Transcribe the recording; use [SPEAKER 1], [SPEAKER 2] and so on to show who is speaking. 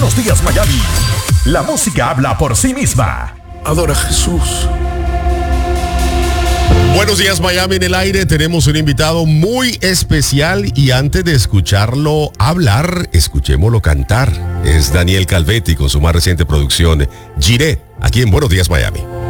[SPEAKER 1] Buenos días, Miami. La música habla por sí misma.
[SPEAKER 2] Adora a Jesús.
[SPEAKER 3] Buenos días, Miami en el aire. Tenemos un invitado muy especial y antes de escucharlo hablar, escuchémoslo cantar. Es Daniel Calvetti con su más reciente producción, Giré, aquí en Buenos días, Miami.